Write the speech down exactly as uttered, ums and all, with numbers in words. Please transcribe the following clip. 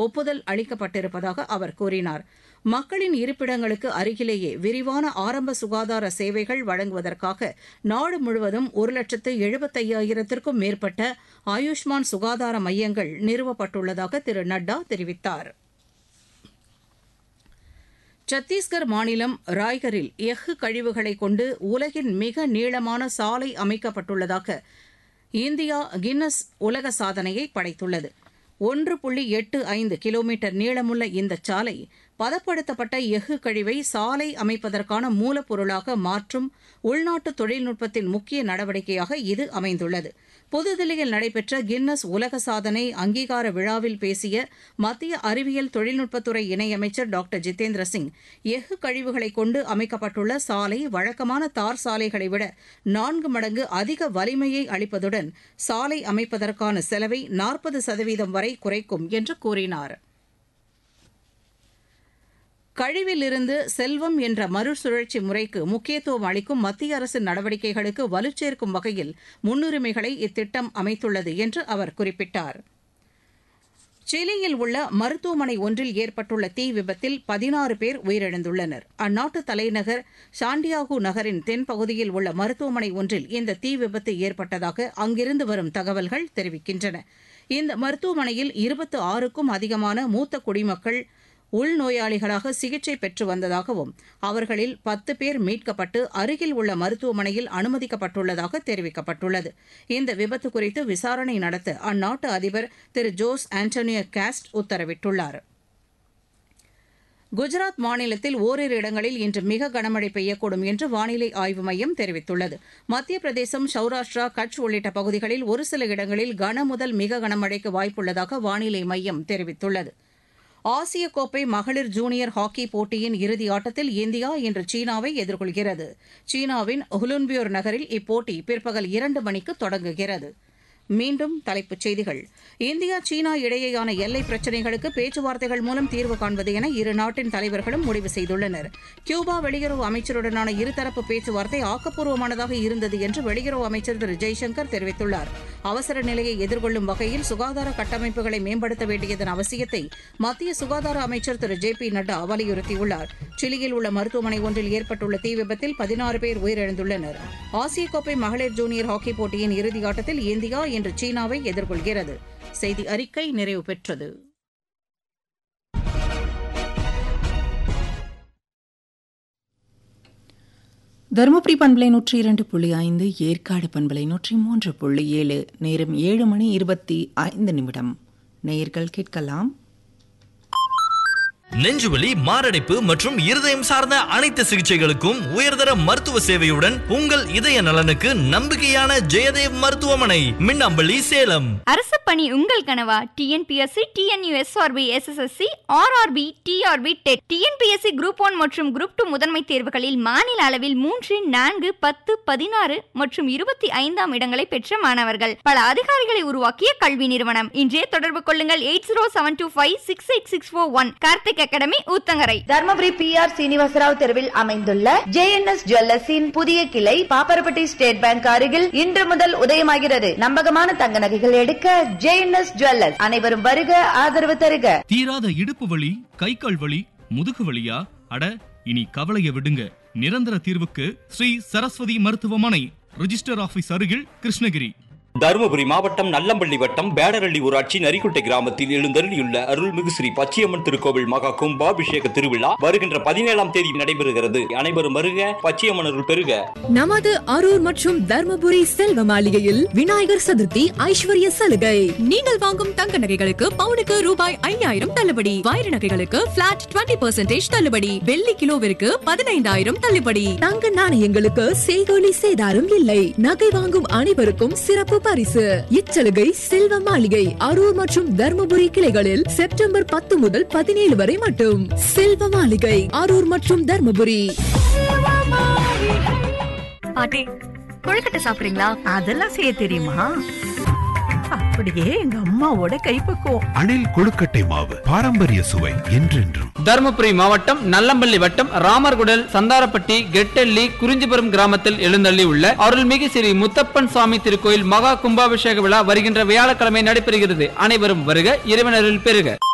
ஒப்புதல் அளிக்கப்பட்டிருப்பதாக அவர் கூறினார். மக்களின் இருப்பிடங்களுக்கு அருகிலேயே விரிவான ஆரம்ப சுகாதார சேவைகள் வழங்குவதற்காக நாடு முழுவதும் ஒரு லட்சத்து எழுபத்தையாயிரத்திற்கும் மேற்பட்ட ஆயுஷ்மான் சுகாதார மையங்கள் நிறுவப்பட்டுள்ளதாக திரு நட்டா தெரிவித்தார். சத்தீஸ்கர் மாநிலம் ராய்கரில் எஃகு கழிவுகளை கொண்டு உலகின் மிக நீளமான சாலை அமைக்கப்பட்டுள்ளதாக இந்தியா கின்னஸ் உலக சாதனையை படைத்துள்ளது. ஒன்று புள்ளி எட்டு ஐந்து கிலோமீட்டர் நீளமுள்ள இந்த சாலை பதப்படுத்தப்பட்ட எஃகு கழிவை சாலை அமைப்பதற்கான மூலப்பொருளாக மாற்றும் உள்நாட்டு தொழில்நுட்பத்தின் முக்கிய நடவடிக்கையாக இது அமைந்துள்ளது. புதுதில்லியில் நடைபெற்ற கின்னஸ் உலக சாதனை அங்கீகார விழாவில் பேசிய மத்திய அறிவியல் தொழில்நுட்பத்துறை இணையமைச்சர் டாக்டர் ஜிதேந்திர சிங், எஃகு கழிவுகளை கொண்டு அமைக்கப்பட்டுள்ள சாலை வழக்கமான தார் சாலைகளை விட நான்கு மடங்கு அதிக வலிமையை அளிப்பதுடன் சாலை அமைப்பதற்கான செலவை நாற்பது சதவீதம் வரை குறைக்கும் என்று கூறினார். கழிவிலிருந்து செல்வம் என்ற மறுசுழற்சி முறைக்கு முக்கியத்துவம் அளிக்கும் மத்திய அரசின் நடவடிக்கைகளுக்கு வலுச்சேர்க்கும் வகையில் முன்னுரிமைகளை இத்திட்டம் அமைத்துள்ளது என்று அவர் குறிப்பிட்டார். சிலியில் உள்ள மருத்துவமனை ஒன்றில் ஏற்பட்டுள்ள தீ விபத்தில் பதினாறு பேர் உயிரிழந்துள்ளனர். அந்நாட்டு தலைநகர் சாண்டியாகோ நகரின் தென்பகுதியில் உள்ள மருத்துவமனை ஒன்றில் இந்த தீ விபத்து ஏற்பட்டதாக அங்கிருந்து வரும் தகவல்கள் தெரிவிக்கின்றன. இந்த மருத்துவமனையில் இருபத்தி ஆறுக்கும் அதிகமான மூத்த குடிமக்கள் உள்நோயாளிகளாக சிகிச்சை பெற்று வந்ததாகவும் அவர்களில் பத்து பேர் மீட்கப்பட்டு அருகில் உள்ள மருத்துவமனையில் அனுமதிக்கப்பட்டுள்ளதாக தெரிவிக்கப்பட்டுள்ளது. இந்த விபத்து குறித்து விசாரணை நடத்த அந்நாட்டு அதிபர் திரு ஜோஸ் ஆண்டனியோ காஸ்ட் உத்தரவிட்டுள்ளார். குஜராத் மாநிலத்தில் ஓரிரு இடங்களில் இன்று மிக கனமழை பெய்யக்கூடும் என்று வானிலை ஆய்வு மையம் தெரிவித்துள்ளது. மத்திய பிரதேசம், சௌராஷ்டிரா, கட்ச் உள்ளிட்ட பகுதிகளில் ஒரு சில இடங்களில் கன முதல் மிக கனமழைக்கு வாய்ப்புள்ளதாக வானிலை மையம் தெரிவித்துள்ளது. ஆசிய கோப்பை மகளிர் ஜூனியர் ஹாக்கி போட்டியின் இறுதி ஆட்டத்தில் இந்தியா இன்று சீனாவை எதிர்கொள்கிறது. சீனாவின் ஹுலுன்பியோர் நகரில் இப்போட்டி பிற்பகல் இரண்டு மணிக்கு தொடங்குகிறது. மீண்டும் தலைப்புச் செய்திகள். இந்தியா சீனா இடையேயான எல்லை பிரச்சினைகளுக்கு பேச்சுவார்த்தைகள் மூலம் தீர்வு காண்பது என இரு நாட்டின் தலைவர்களும் முடிவு செய்துள்ளனர். கியூபா வெளியுறவு அமைச்சருடனான இருதரப்பு பேச்சுவார்த்தை ஆக்கப்பூர்வமானதாக இருந்தது என்று வெளியுறவு அமைச்சர் திரு ஜெய்சங்கர் தெரிவித்துள்ளார். அவசர நிலையை எதிர்கொள்ளும் வகையில் சுகாதார கட்டமைப்புகளை மேம்படுத்த வேண்டியதன் அவசியத்தை மத்திய சுகாதார அமைச்சர் திரு ஜே பி நட்டா வலியுறுத்தியுள்ளார். சிலியில் உள்ள மருத்துவமனை ஒன்றில் ஏற்பட்டுள்ள தீ விபத்தில் பதினாறு பேர் உயிரிழந்துள்ளனர். ஆசிய கோப்பை மகளிர் ஜூனியர் ஹாக்கி போட்டியின் இறுதியாட்டத்தில் இந்தியா இன்று சீனாவை எதிர்கொள்கிறது. செய்தி அறிக்கை நிறைவு பெற்றது. தருமபுரி பண்பலை நூற்றி இரண்டு புள்ளி ஐந்து, ஏற்காடு பண்பலை நூற்றி மூன்று புள்ளி ஏழு. நேரம் ஏழு மணி இருபத்தி ஐந்து நிமிடம். நேயர்கள் கேட்கலாம். நெஞ்சுவலி, மாரடைப்பு மற்றும் இருதயம் சார்ந்த அனைத்து சிகிச்சைகளுக்கும் உயர்தர மருத்துவ சேவையுடன் உங்கள் இதய நலனுக்கு நம்பிக்கையான ஜெயதேவ் மருத்துவமனை, மின்னம்பள்ளி, சேலம். அரசு பணி உங்கள் கனவா? TNPSC, TNUSRB, SSSC, RRB, TRP, dead, TNPSC group one மற்றும் குரூப் டூ முதன்மை தேர்வுகளில் மாநில அளவில் மூன்று, நான்கு, பத்து, பதினாறு மற்றும் இருபத்தி ஐந்தாம் இடங்களை பெற்ற மாணவர்கள். பல அதிகாரிகளை உருவாக்கிய கல்வி நிறுவனம். இன்றே தொடர்பு கொள்ளுங்கள். Eight zero seven two five six eight six four one. Karthik academy, Uthangarai. Dharmapuri B R Srinivasa Rao தெருவில் அமைந்துள்ள ஜே என் எஸ் ஜுவல்லர்ஸின் புதிய கிளை பாப்பரப்பட்டி ஸ்டேட் பேங்க் அருகில் இன்று முதல் உதயமாகிறது. நம்பகமான தங்க நகைகள் எடுக்க ஜே என் எஸ் ஜுவல்லர்ஸ். அனைவரும் வருக, ஆதரவு தருக. தீராத இடுப்பு வலி, கை கால் வலி, முதுகு வலியா? அட, இனி கவலைய விடுங்க. நிரந்தர தீர்வுக்கு ஸ்ரீ சரஸ்வதி மருத்துவமனை, ரிஜிஸ்டர் ஆபீஸ் அருகில், கிருஷ்ணகிரி. தருமபுரி மாவட்டம் நல்லம்பள்ளி வட்டம் பேடரள்ளி ஊராட்சி நரிக்குட்டை கிராமத்தில் எழுந்தருளியுள்ள அருள்மிகு ஸ்ரீ பச்சையம்மன் திருக்கோவில் மகா கும்பாபிஷேக திருவிழா வருகின்ற பதினேழாம் தேதி நடைபெறுகிறது. அனைவரும் வருக, பச்சையம்மன் அருள் பெறுக. நமது அரூர் மற்றும் தர்மபுரி செல்வ மாளிகையில் விநாயகர் சதுர்த்தி ஐஸ்வர்ய சலுகை. நீங்கள் வாங்கும் தங்க நகைகளுக்கு பவுனுக்கு ரூபாய் ஐயாயிரம் தள்ளுபடி. வைர நகைகளுக்கு பிளாட் இருபது பர்சன்டேஜ் தள்ளுபடி. வெள்ளி கிலோவிற்கு பதினைந்தாயிரம் தள்ளுபடி. தங்க நாணயங்களுக்கு செய்கூலி சேதாரம் இல்லை. நகை வாங்கும் அனைவருக்கும் சிறப்பு பரிசு. இச்சலுகை செல்வ மாளிகை அரூர் மற்றும் தர்மபுரி கிளைகளில் செப்டம்பர் பத்து முதல் பதினேழு வரை மட்டும். செல்வ மாளிகை அரூர் மற்றும் தர்மபுரி. பாட்டி, கொழுக்கட்டை சாப்பிடுறீங்களா? அதெல்லாம் செய்ய தெரியுமா? அப்படியே எங்க அம்மாவோட கைப்பக்குவம். அணில் கொழுக்கட்டை மாவு, பாரம்பரிய சுவை என்றென்றும். தருமபுரி மாவட்டம் நல்லம்பள்ளி வட்டம் ராமர்குடல் சந்தாரப்பட்டி கெட்டள்ளி குறிஞ்சிபுரம் கிராமத்தில் எழுந்தள்ளி உள்ள அருள்மிகு ஸ்ரீ முத்தப்பன் சுவாமி திருக்கோயில் மகா கும்பாபிஷேக விழா வருகின்ற வியாழக்கிழமை நடைபெறுகிறது. அனைவரும் வருக, இறைவனருள் பெறுக.